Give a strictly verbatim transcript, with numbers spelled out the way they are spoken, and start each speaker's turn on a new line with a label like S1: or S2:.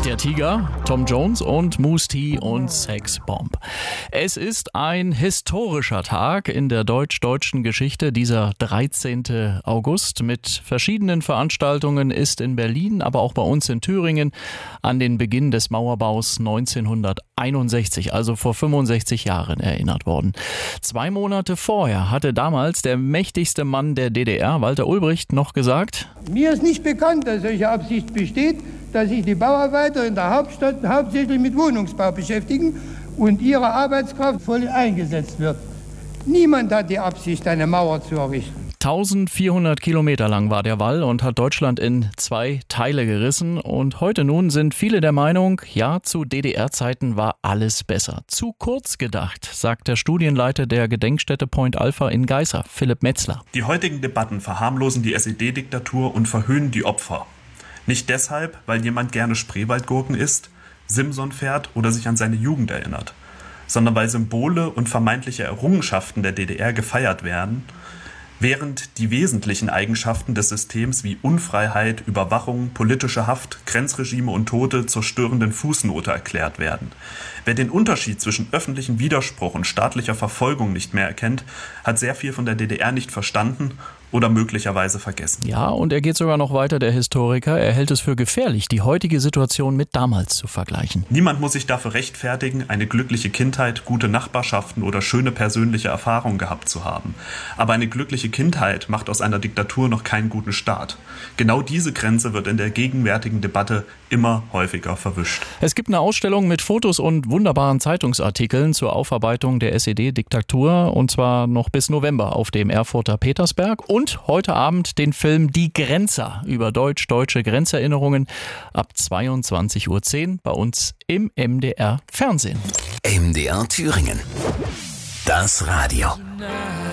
S1: Der Tiger, Tom Jones und Mousse T und Sex Bomb. Es ist ein historischer Tag in der deutsch-deutschen Geschichte. Dieser dreizehnten August mit verschiedenen Veranstaltungen ist in Berlin, aber auch bei uns in Thüringen an den Beginn des Mauerbaus neunzehnhunderteinundsechzig, also vor fünfundsechzig Jahren, erinnert worden. Zwei Monate vorher hatte damals der mächtigste Mann der D D R, Walter Ulbricht, noch gesagt:
S2: Mir ist nicht bekannt, dass solche Absicht besteht, dass sich die Bauarbeiter in der Hauptstadt hauptsächlich mit Wohnungsbau beschäftigen und ihre Arbeitskraft voll eingesetzt wird. Niemand hat die Absicht, eine Mauer zu errichten.
S1: eintausendvierhundert Kilometer lang war der Wall und hat Deutschland in zwei Teile gerissen. Und heute nun sind viele der Meinung, ja, zu D D R-Zeiten war alles besser. Zu kurz gedacht, sagt der Studienleiter der Gedenkstätte Point Alpha in Geisa, Philipp Metzler.
S3: Die heutigen Debatten verharmlosen die S E D-Diktatur und verhöhnen die Opfer. Nicht deshalb, weil jemand gerne Spreewaldgurken isst, Simson fährt oder sich an seine Jugend erinnert, sondern weil Symbole und vermeintliche Errungenschaften der D D R gefeiert werden, während die wesentlichen Eigenschaften des Systems wie Unfreiheit, Überwachung, politische Haft, Grenzregime und Tote zur störenden Fußnote erklärt werden. Wer den Unterschied zwischen öffentlichem Widerspruch und staatlicher Verfolgung nicht mehr erkennt, hat sehr viel von der D D R nicht verstanden oder möglicherweise vergessen.
S1: Ja, und er geht sogar noch weiter, der Historiker. Er hält es für gefährlich, die heutige Situation mit damals zu vergleichen.
S3: Niemand muss sich dafür rechtfertigen, eine glückliche Kindheit, gute Nachbarschaften oder schöne persönliche Erfahrungen gehabt zu haben. Aber eine glückliche Kindheit macht aus einer Diktatur noch keinen guten Staat. Genau diese Grenze wird in der gegenwärtigen Debatte immer häufiger verwischt.
S1: Es gibt eine Ausstellung mit Fotos und wunderbaren Zeitungsartikeln zur Aufarbeitung der S E D-Diktatur, und zwar noch bis November auf dem Erfurter Petersberg. Und heute Abend den Film Die Grenzer über deutsch-deutsche Grenzerinnerungen ab zweiundzwanzig Uhr zehn bei uns im M D R Fernsehen.
S4: M D R Thüringen. Das Radio.